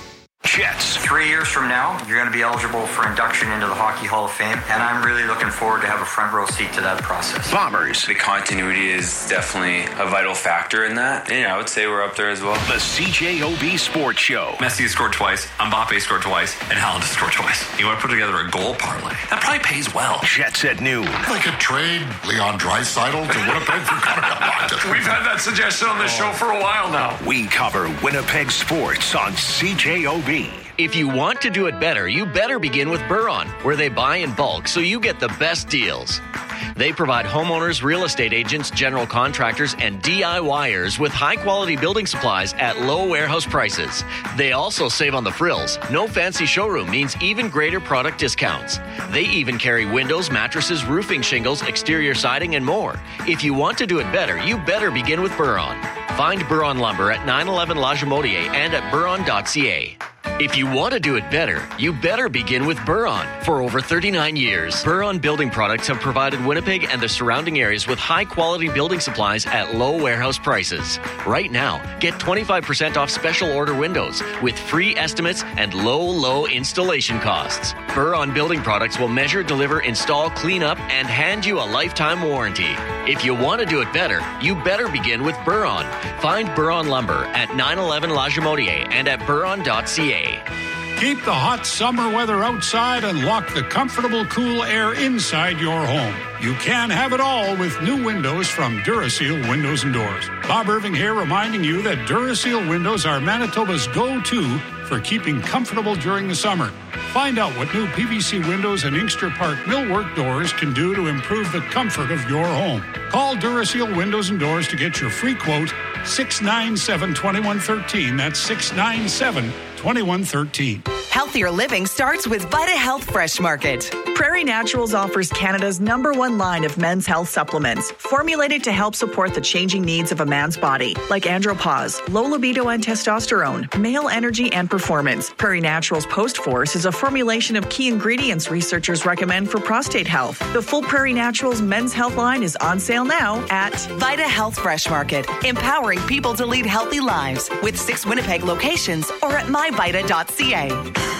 Jets. Three years from now, you're going to be eligible for induction into the Hockey Hall of Fame, and I'm really looking forward to have a front row seat to that process. Bombers. The continuity is definitely a vital factor in that. Yeah, I would say we're up there as well. The C J O B Sports Show. Messi scored twice, Mbappe scored twice, and Haaland scored twice. You want to put together a goal parlay? That probably pays well. Jets at noon. I could trade Leon Draisaitl to Winnipeg for Connor. We've had that suggestion on this show for a while now. We cover Winnipeg sports on C J O B. If you want to do it better, you better begin with Buron, where they buy in bulk so you get the best deals. They provide homeowners, real estate agents, general contractors, and DIYers with high-quality building supplies at low warehouse prices. They also save on the frills. No fancy showroom means even greater product discounts. They even carry windows, mattresses, roofing shingles, exterior siding, and more. If you want to do it better, you better begin with Buron. Find Buron Lumber at nine eleven La Jamotier and at buron dot c a. If you want to do it better, you better begin with Buron. For over thirty-nine years, Buron Building Products have provided Winnipeg and the surrounding areas with high-quality building supplies at low warehouse prices. Right now, get twenty-five percent off special order windows with free estimates and low, low installation costs. Buron Building Products will measure, deliver, install, clean up, and hand you a lifetime warranty. If you want to do it better, you better begin with Buron. Find Buron Lumber at nine eleven La Jamotier and at buron dot c a. Keep the hot summer weather outside and lock the comfortable, cool air inside your home. You can have it all with new windows from Duraseal Windows and Doors. Bob Irving here, reminding you that Duraseal windows are Manitoba's go-to for keeping comfortable during the summer. Find out what new P V C windows and Inkster Park millwork doors can do to improve the comfort of your home. Call Duraseal Windows and Doors to get your free quote, six nine seven, two one one three. That's six nine seven, two one one three. Healthier living starts with Vita Health Fresh Market. Prairie Naturals offers Canada's number one line of men's health supplements, formulated to help support the changing needs of a man's body, like andropause, low libido and testosterone, male energy and performance. Prairie Naturals Post Force is a formulation of key ingredients researchers recommend for prostate health. The full Prairie Naturals men's health line is on sale now at Vita Health Fresh Market, empowering people to lead healthy lives with six Winnipeg locations or at my vita dot c a.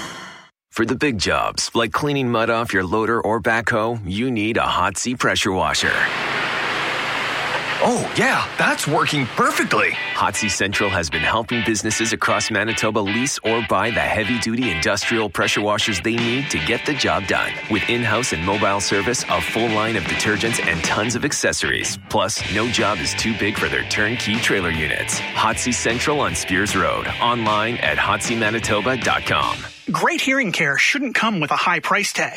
For the big jobs, like cleaning mud off your loader or backhoe, you need a Hot Sea pressure washer. Oh, yeah, that's working perfectly. Hot Sea Central has been helping businesses across Manitoba lease or buy the heavy-duty industrial pressure washers they need to get the job done. With in-house and mobile service, a full line of detergents, and tons of accessories. Plus, no job is too big for their turnkey trailer units. Hot Sea Central on Spears Road. Online at hot sea manitoba dot com. Great hearing care shouldn't come with a high price tag.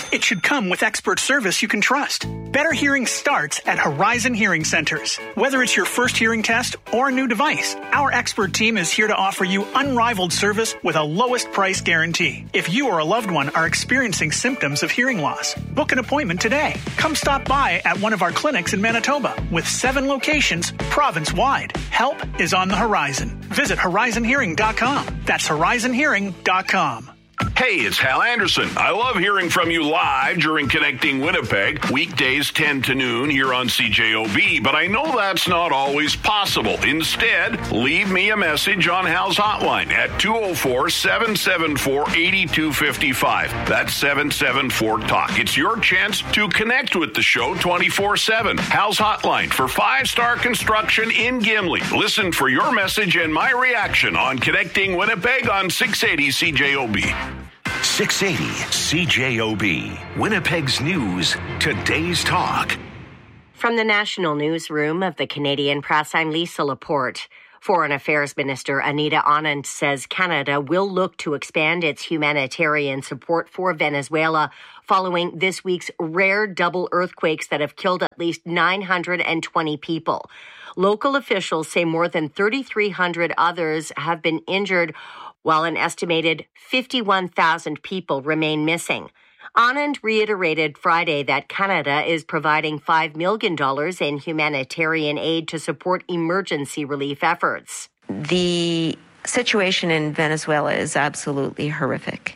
it should come with expert service you can trust. Better hearing starts at Horizon Hearing Centers. Whether it's your first hearing test or a new device, our expert team is here to offer you unrivaled service with a lowest price guarantee. If you or a loved one are experiencing symptoms of hearing loss, book an appointment today. Come stop by at one of our clinics in Manitoba with seven locations province-wide. Help is on the horizon. Visit horizon hearing dot com. That's horizon hearing dot com. Hey, it's Hal Anderson. I love hearing from you live during Connecting Winnipeg, weekdays ten to noon here on C J O B, but I know that's not always possible. Instead, leave me a message on Hal's hotline at two oh four, seven seven four, eight two five five. That's seven seven four talk. It's your chance to connect with the show twenty-four seven. Hal's hotline for five-star construction in Gimli. Listen for your message and my reaction on Connecting Winnipeg on six eighty C J O B. six eighty C J O B, Winnipeg's News, today's talk. From the National Newsroom of the Canadian Press, I'm Lisa Laporte. Foreign Affairs Minister Anita Anand says Canada will look to expand its humanitarian support for Venezuela following this week's rare double earthquakes that have killed at least nine hundred twenty people. Local officials say more than thirty-three hundred others have been injured, while an estimated fifty-one thousand people remain missing. Anand reiterated Friday that Canada is providing five million dollars in humanitarian aid to support emergency relief efforts. The situation in Venezuela is absolutely horrific.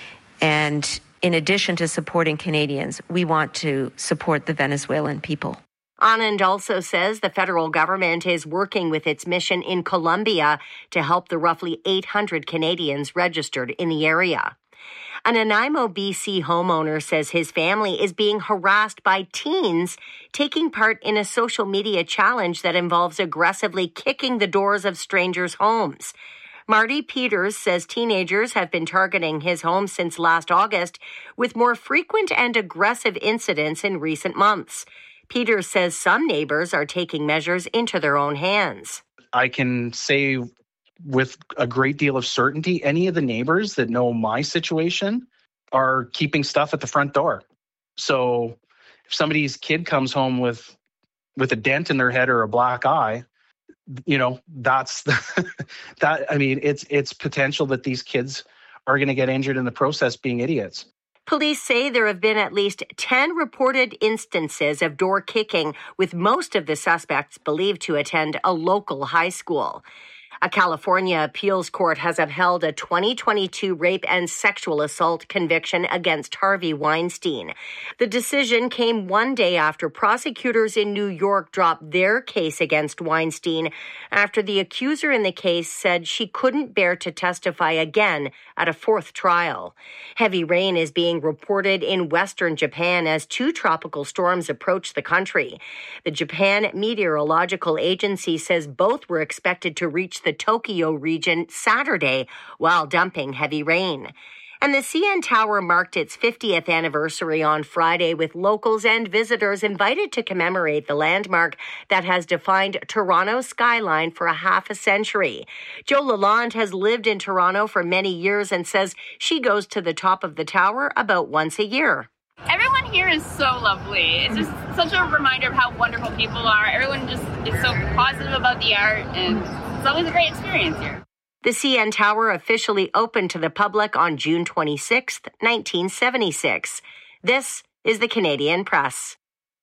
And in addition to supporting Canadians, we want to support the Venezuelan people. Anand also says the federal government is working with its mission in Colombia to help the roughly eight hundred Canadians registered in the area. An Nanaimo, B C homeowner says his family is being harassed by teens taking part in a social media challenge that involves aggressively kicking the doors of strangers' homes. Marty Peters says teenagers have been targeting his home since last August, with more frequent and aggressive incidents in recent months. Peters says some neighbors are taking measures into their own hands. I can say with a great deal of certainty, any of the neighbors that know my situation are keeping stuff at the front door. So if somebody's kid comes home with with a dent in their head or a black eye, you know, that's the, that. I mean, it's it's potential that these kids are going to get injured in the process being idiots. Police say there have been at least ten reported instances of door kicking, with most of the suspects believed to attend a local high school. A California appeals court has upheld a twenty twenty-two rape and sexual assault conviction against Harvey Weinstein. The decision came one day after prosecutors in New York dropped their case against Weinstein after the accuser in the case said she couldn't bear to testify again at a fourth trial. Heavy rain is being reported in western Japan as two tropical storms approach the country. The Japan Meteorological Agency says both were expected to reach the Tokyo region Saturday while dumping heavy rain. And the C N Tower marked its fiftieth anniversary on Friday, with locals and visitors invited to commemorate the landmark that has defined Toronto's skyline for a half a century. Jo Lalonde has lived in Toronto for many years and says she goes to the top of the tower about once a year. Everyone here is so lovely. It's just such a reminder of how wonderful people are. Everyone just is so positive about the art, and it's always a great experience here. The C N Tower officially opened to the public on June twenty-sixth, nineteen seventy-six. This is the Canadian Press.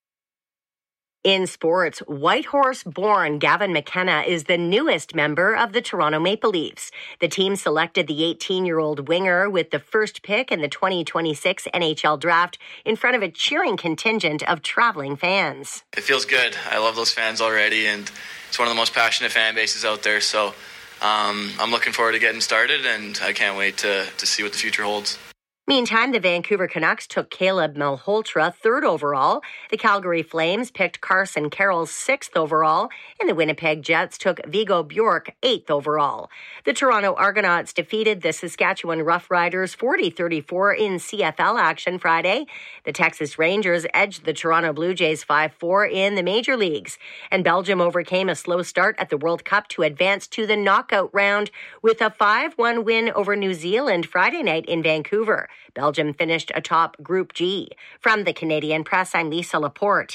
In sports, Whitehorse-born Gavin McKenna is the newest member of the Toronto Maple Leafs. The team selected the eighteen-year-old winger with the first pick in the twenty twenty-six N H L draft in front of a cheering contingent of traveling fans. It feels good. I love those fans already, and it's one of the most passionate fan bases out there. So um, I'm looking forward to getting started, and I can't wait to, to see what the future holds. Meantime, the Vancouver Canucks took Caleb Malhotra third overall. The Calgary Flames picked Carson Carroll sixth overall, and the Winnipeg Jets took Vigo Bjork eighth overall. The Toronto Argonauts defeated the Saskatchewan Roughriders forty thirty-four in C F L action Friday. The Texas Rangers edged the Toronto Blue Jays five four in the major leagues. And Belgium overcame a slow start at the World Cup to advance to the knockout round with a five one win over New Zealand Friday night in Vancouver. Belgium finished atop Group G. From the Canadian Press, I'm Lisa Laporte.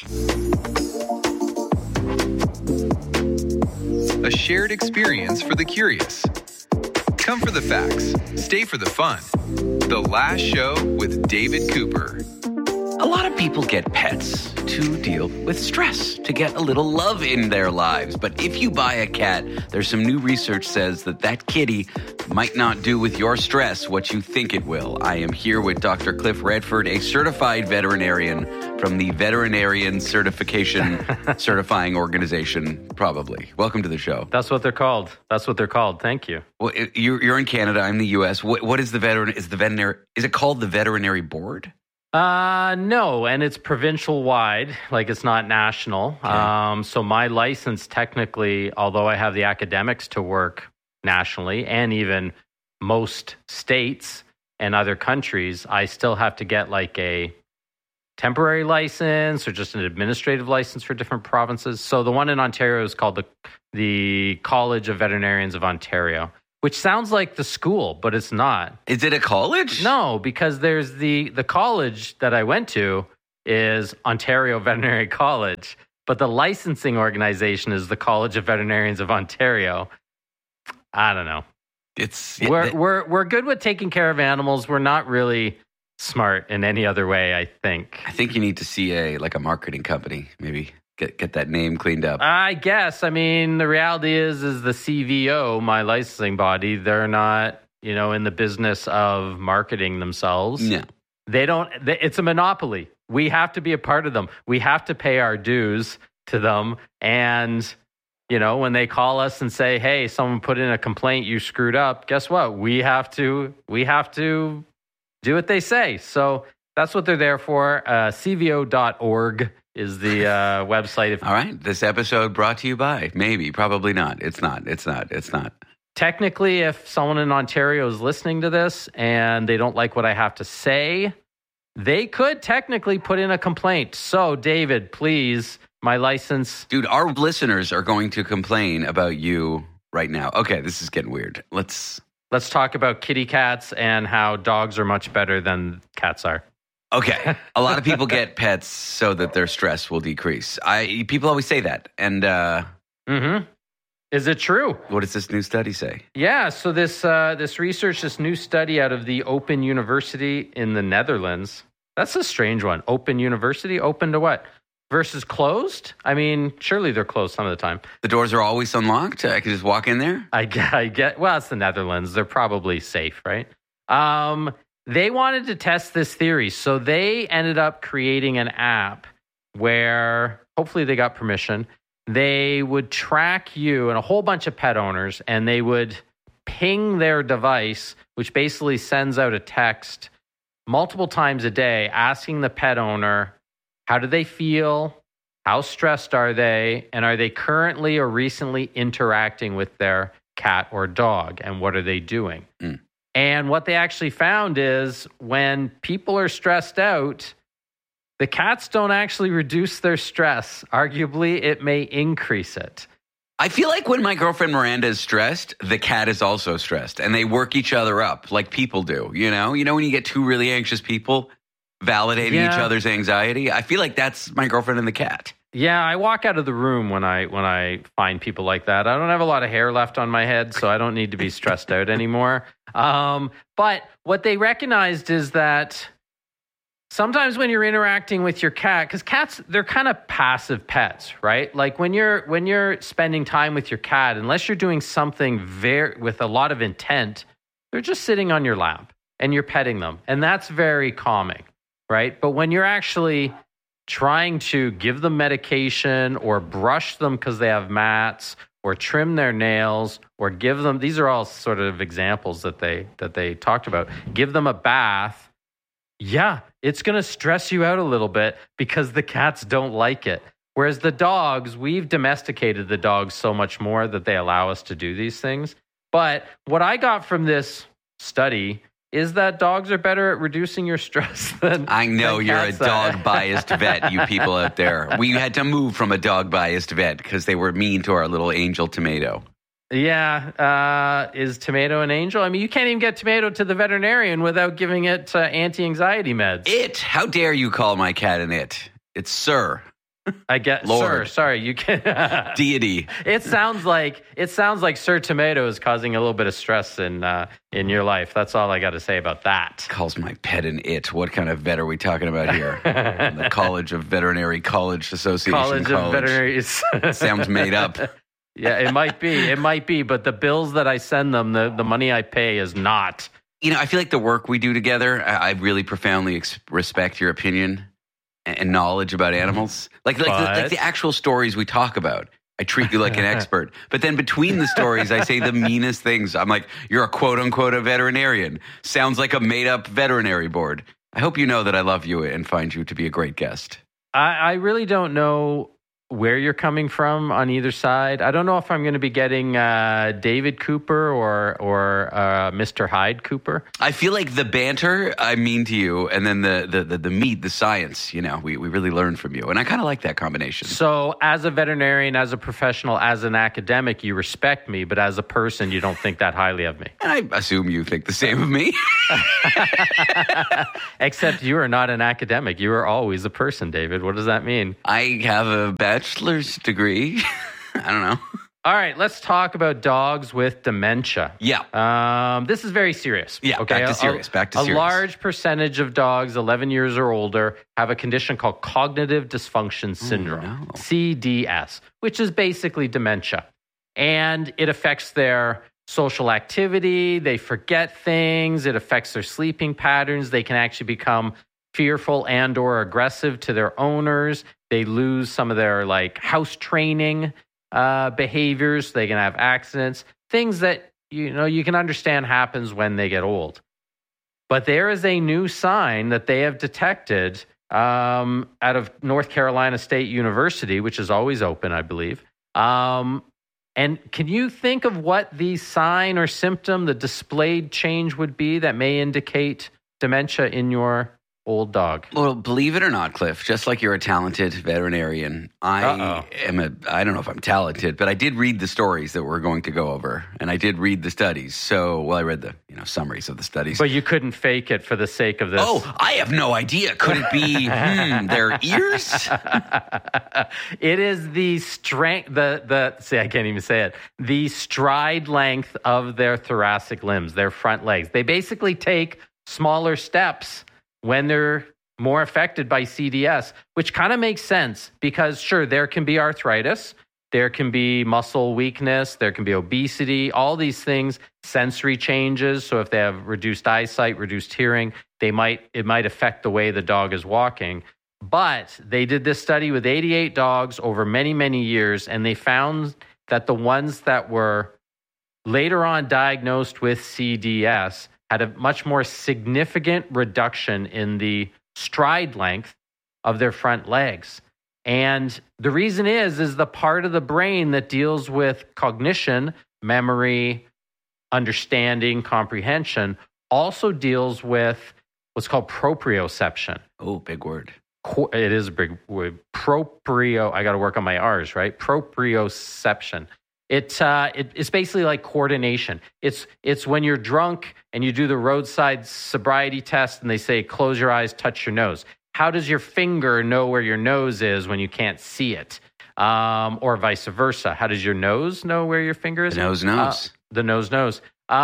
A shared experience for the curious. Come for the facts, stay for the fun. The Last Show with David Cooper. A lot of people get pets to deal with stress, to get a little love in their lives. But if you buy a cat, there's some new research says that that kitty might not do with your stress what you think it will. I am here with Doctor Cliff Redford, a certified veterinarian from the Veterinarian Certification Certifying Organization, probably. Welcome to the show. That's what they're called. That's what they're called. Thank you. Well, you're, you're in Canada. I'm the U S. What, what is the veterin? Is the veterinary? Is it called the Veterinary Board? Uh, no, and it's provincial wide, like it's not national. Okay. Um, so my license technically, although I have the academics to work nationally and even most states and other countries, I still have to get like a temporary license or just an administrative license for different provinces. So the one in Ontario is called the the College of Veterinarians of Ontario, which sounds like the school, but it's not. Is it a college? No, because there's the the college that I went to is Ontario Veterinary College, but the licensing organization is the College of Veterinarians of Ontario. I don't know. It's we're it, we're we're good with taking care of animals. We're not really smart in any other way, I think. I think you need to see a like a marketing company, maybe. Get get that name cleaned up. I guess. I mean, the reality is, is the C V O, my licensing body, they're not, you know, in the business of marketing themselves. No. They don't. They, it's a monopoly. We have to be a part of them. We have to pay our dues to them. And, you know, when they call us and say, hey, someone put in a complaint, you screwed up, guess what? We have to, we have to do what they say. So that's what they're there for. Uh, C V O dot org is the uh, website. If All right. This episode brought to you by, maybe, probably not. It's not. It's not. It's not. Technically, if someone in Ontario is listening to this and they don't like what I have to say, they could technically put in a complaint. So, David, please, my license. Dude, our listeners are going to complain about you right now. Okay, this is getting weird. Let's... Let's talk about kitty cats and how dogs are much better than cats are. Okay. A lot of people get pets so that their stress will decrease. I people always say that. And uh mm-hmm. Is it true? What does this new study say? Yeah, so this uh, this research, this new study out of the Open University in the Netherlands. That's a strange one. Open University? Open to what? Versus closed? I mean, surely they're closed some of the time. The doors are always unlocked? I can just walk in there? I get, I get well, it's the Netherlands. They're probably safe, right? Um They wanted to test this theory, so they ended up creating an app where, hopefully they got permission, they would track you and a whole bunch of pet owners, and they would ping their device, which basically sends out a text multiple times a day asking the pet owner, how do they feel, how stressed are they, and are they currently or recently interacting with their cat or dog, and what are they doing? Mm. And what they actually found is when people are stressed out, the cats don't actually reduce their stress. Arguably, it may increase it. I feel like when my girlfriend Miranda is stressed, the cat is also stressed. And they work each other up like people do, you know? You know when you get two really anxious people validating yeah. each other's anxiety? I feel like that's my girlfriend and the cat. Yeah, I walk out of the room when I when I find people like that. I don't have a lot of hair left on my head, so I don't need to be stressed out anymore. Um, but what they recognized is that sometimes when you're interacting with your cat, because cats, they're kind of passive pets, right? Like when you're when you're spending time with your cat, unless you're doing something very with a lot of intent, they're just sitting on your lap and you're petting them, and that's very calming, right? But when you're actually trying to give them medication or brush them because they have mats or trim their nails or give them, these are all sort of examples that they that they talked about, give them a bath, yeah, it's going to stress you out a little bit because the cats don't like it. Whereas the dogs, we've domesticated the dogs so much more that they allow us to do these things. But what I got from this study is that dogs are better at reducing your stress than I know than you're a cats are. dog-biased vet, you people out there. We had to move from a dog-biased vet because they were mean to our little angel tomato. Yeah. Uh, is Tomato an angel? I mean, you can't even get Tomato to the veterinarian without giving it uh, anti-anxiety meds. It. How dare you call my cat an it? It's Sir. I get Lord. Sir. Sorry, you can Deity. It sounds like it sounds like Sir Tomato is causing a little bit of stress in uh, in your life. That's all I got to say about that. Calls my pet an it. What kind of vet are we talking about here? The College of Veterinary College Association. College, College. of Veterinaries. Sounds made up. Yeah, it might be. It might be. But the bills that I send them, the, the money I pay is not. You know, I feel like the work we do together, I, I really profoundly ex- respect your opinion and knowledge about animals. Like, like, the, like the actual stories we talk about. I treat you like an expert. But then between the stories, I say the meanest things. I'm like, you're a quote-unquote a veterinarian. Sounds like a made-up veterinary board. I hope you know that I love you and find you to be a great guest. I, I really don't know where you're coming from on either side. I don't know if I'm going to be getting uh, David Cooper or or uh, Mister Hyde Cooper. I feel like the banter, I mean to you, and then the the the, the meat, the science, you know, we, we really learn from you. And I kind of like that combination. So as a veterinarian, as a professional, as an academic, you respect me, but as a person, you don't think that highly of me. I assume you think the same of me. Except you are not an academic. You are always a person, David. What does that mean? I have a bachelor's degree. I don't know. All right, let's talk about dogs with dementia. Yeah. Um, this is very serious. Yeah, okay? back to serious, a, back to a serious. A large percentage of dogs eleven years or older have a condition called cognitive dysfunction syndrome, oh, no. C D S, which is basically dementia. And it affects their social activity, they forget things, it affects their sleeping patterns, they can actually become fearful and or aggressive to their owners, they lose some of their like house training uh, behaviors, they can have accidents, things that you know you can understand happens when they get old. But there is a new sign that they have detected um, out of North Carolina State University, which is always open, I believe. Um, And can you think of what the sign or symptom, the displayed change would be that may indicate dementia in your old dog? Well, believe it or not, Cliff, just like you're a talented veterinarian, I Uh-oh. am a, I don't know if I'm talented, but I did read the stories that we're going to go over, and I did read the studies. So, well, I read the, you know, summaries of the studies. But you couldn't fake it for the sake of this. Oh, I have no idea. Could it be, hmm, their ears? It is the strength, the, the, see, I can't even say it, the stride length of their thoracic limbs, their front legs. They basically take smaller steps when they're more affected by C D S, which kind of makes sense because, sure, there can be arthritis, there can be muscle weakness, there can be obesity, all these things, sensory changes. So if they have reduced eyesight, reduced hearing, they might it might affect the way the dog is walking. But they did this study with eighty-eight dogs over many, many years, and they found that the ones that were later on diagnosed with C D S had a much more significant reduction in the stride length of their front legs. And the reason is, is the part of the brain that deals with cognition, memory, understanding, comprehension, also deals with what's called proprioception. Oh, big word. It is a big word. Proprio, I got to work on my R's, right? Proprioception. It, uh, it it's basically like coordination. It's it's when you're drunk and you do the roadside sobriety test and they say, close your eyes, touch your nose. How does your finger know where your nose is when you can't see it? Um, or vice versa. How does your nose know where your finger is? The nose knows. Uh, the nose knows.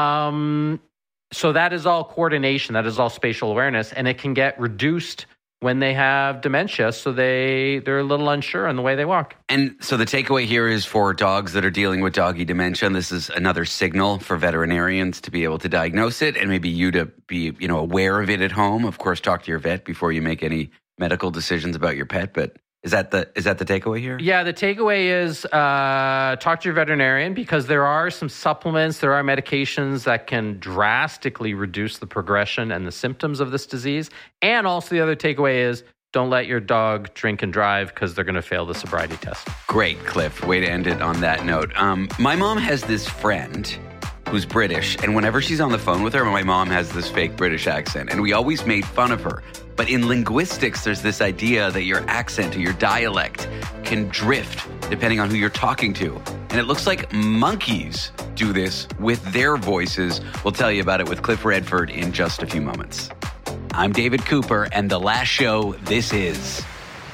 Um, so that is all coordination. That is all spatial awareness. And it can get reduced when they have dementia, so they, they're a little unsure in the way they walk. And so the takeaway here is for dogs that are dealing with doggy dementia, and this is another signal for veterinarians to be able to diagnose it and maybe you to be, you know, aware of it at home. Of course, talk to your vet before you make any medical decisions about your pet, but is that the is that the takeaway here? Yeah, the takeaway is uh, talk to your veterinarian because there are some supplements, there are medications that can drastically reduce the progression and the symptoms of this disease. And also the other takeaway is don't let your dog drink and drive because they're going to fail the sobriety test. Great, Cliff. Way to end it on that note. Um, my mom has this friend who's British, and whenever she's on the phone with her, my mom has this fake British accent, and we always made fun of her. But in linguistics, there's this idea that your accent or your dialect can drift depending on who you're talking to. And it looks like monkeys do this with their voices. We'll tell you about it with Cliff Redford in just a few moments. I'm David Cooper, and the last show, this is...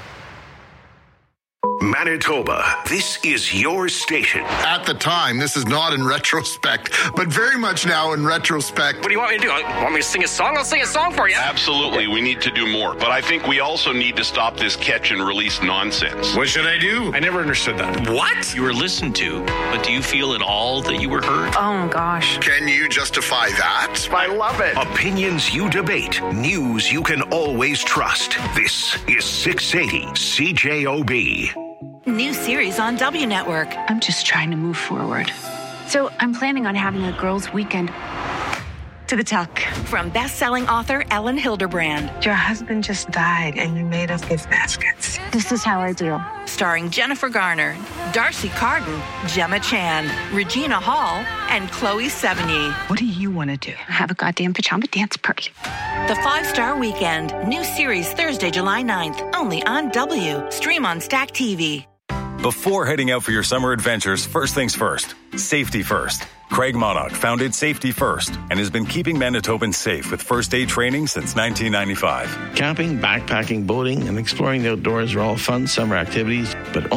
Manitoba, this is your station. At the time, this is not in retrospect, but very much now in retrospect. What do you want me to do? Want me to sing a song? I'll sing a song for you. Absolutely, we need to do more. But I think we also need to stop this catch and release nonsense. What should I do? I never understood that. What? You were listened to, but do you feel at all that you were heard? Oh, gosh. Can you justify that? I love it. Opinions you debate, news you can always trust. This is six eighty C J O B. New series on W Network. I'm just trying to move forward. So I'm planning on having a girls' weekend. To the tuck. From best-selling author Ellen Hilderbrand. Your husband just died and you made us gift baskets. This is how I do. Starring Jennifer Garner, Darcy Carden, Gemma Chan, Regina Hall, and Chloe Sevigny. What do you want to do? Have a goddamn pajama dance party. The Five-Star Weekend. New series Thursday, July ninth. Only on W. Stream on Stack T V. Before heading out for your summer adventures, first things first. Safety first. Craig Monarch founded Safety First and has been keeping Manitobans safe with first aid training since nineteen ninety-five. Camping, backpacking, boating, and exploring the outdoors are all fun summer activities, but